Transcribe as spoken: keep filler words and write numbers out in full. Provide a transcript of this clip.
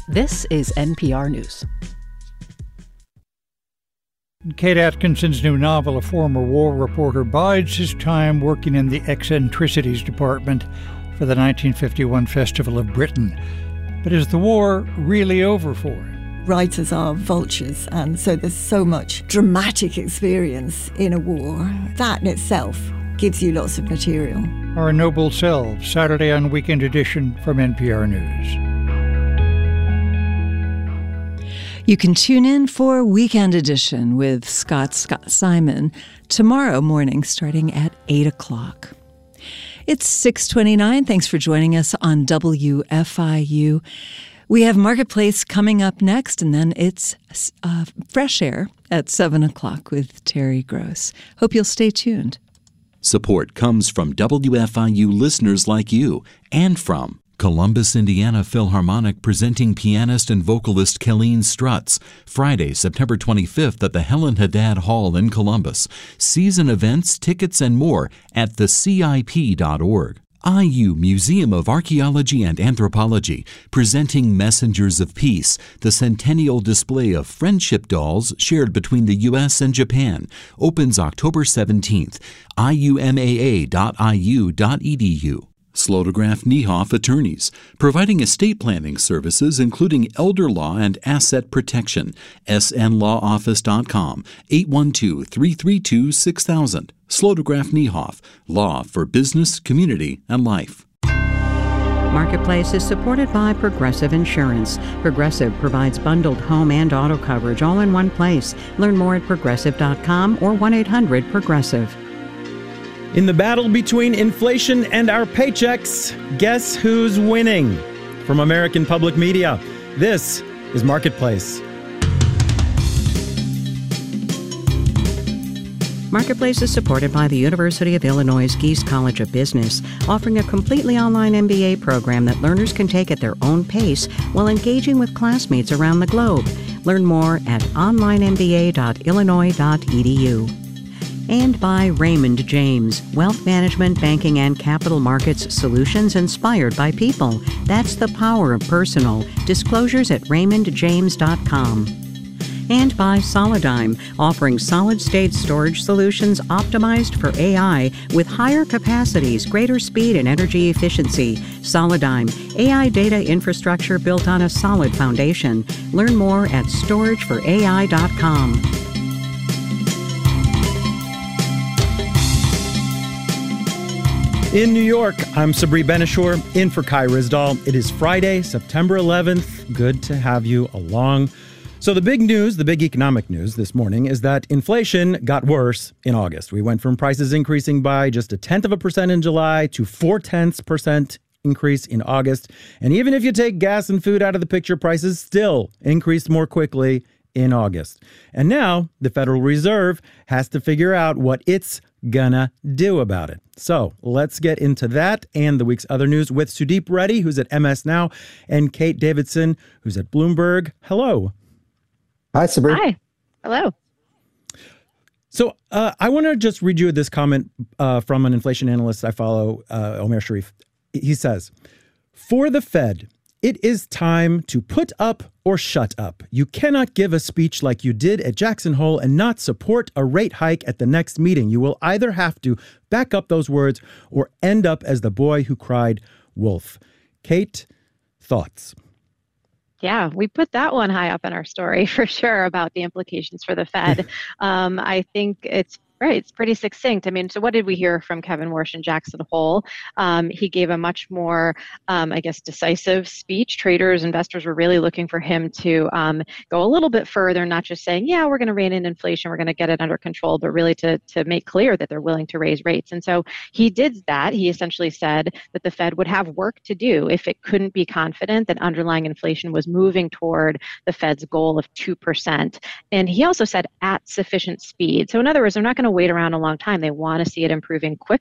This is N P R News. Kate Atkinson's new novel, a former war reporter, bides his time working in the eccentricities department for the nineteen fifty-one Festival of Britain. But is the war really over for him? Writers are vultures, and so there's so much dramatic experience in a war. That in itself gives you lots of material. Our Noble Selves, Saturday on Weekend Edition from N P R News. You can tune in for Weekend Edition with Scott Scott Simon tomorrow morning starting at eight o'clock. It's six twenty-nine. Thanks for joining us on W F I U. We have Marketplace coming up next, and then it's uh, Fresh Air at seven o'clock with Terry Gross. Hope you'll stay tuned. Support comes from W F I U listeners like you and from Columbus, Indiana Philharmonic presenting pianist and vocalist Kelleen Strutz, Friday, September twenty-fifth at the Helen Haddad Hall in Columbus. Season events, tickets, and more at the C I P dot org. I U Museum of Archaeology and Anthropology presenting Messengers of Peace, the centennial display of friendship dolls shared between the U S and Japan, opens October seventeenth. I U M A A dot I U dot E D U. Slotograph Niehoff Attorneys, providing estate planning services including elder law and asset protection. S N law office dot com, eight one two, three three two, six thousand. Slotograph Niehoff, law for business, community, and life. Marketplace is supported by Progressive Insurance. Progressive provides bundled home and auto coverage all in one place. Learn more at progressive dot com or one eight hundred progressive. In the battle between inflation and our paychecks, guess who's winning? From American Public Media, this is Marketplace. Marketplace is supported by the University of Illinois Geese College of Business, offering a completely online M B A program that learners can take at their own pace while engaging with classmates around the globe. Learn more at online m b a dot illinois dot e d u. And by Raymond James, wealth management, banking, and capital markets solutions inspired by people. That's the power of personal. Disclosures at raymond james dot com. And by Solidigm, offering solid-state storage solutions optimized for A I with higher capacities, greater speed, and energy efficiency. Solidigm, A I data infrastructure built on a solid foundation. Learn more at storage for A I dot com. In New York, I'm Sabri Ben-Achour, in for Kai Ryssdal. It is Friday, September eleventh. Good to have you along. So the big news, the big economic news this morning is that inflation got worse in August. We went from prices increasing by just a tenth of a percent in July to four-tenths percent increase in August. And even if you take gas and food out of the picture, prices still increased more quickly in August. And now the Federal Reserve has to figure out what it's gonna do about it. So let's get into that and the week's other news with Sudeep Reddy, who's at M S Now, and Kate Davidson, who's at Bloomberg. Hello. Hi, Sabri. Hi. Hello. So uh, I want to just read you this comment uh, from an inflation analyst I follow, uh, Omer Sharif. He says, for the Fed, it is time to put up or shut up. You cannot give a speech like you did at Jackson Hole and not support a rate hike at the next meeting. You will either have to back up those words or end up as the boy who cried wolf. Kate, thoughts? Yeah, we put that one high up in our story for sure about the implications for the Fed. um, I think it's Right. It's pretty succinct. I mean, so what did we hear from Kevin Warsh in Jackson Hole? Um, he gave a much more, um, I guess, decisive speech. Traders, investors were really looking for him to um, go a little bit further, not just saying, yeah, we're going to rein in inflation, we're going to get it under control, but really to, to make clear that they're willing to raise rates. And so he did that. He essentially said that the Fed would have work to do if it couldn't be confident that underlying inflation was moving toward the Fed's goal of two percent. And he also said at sufficient speed. So in other words, they're not going to wait around a long time. They want to see it improving quickly.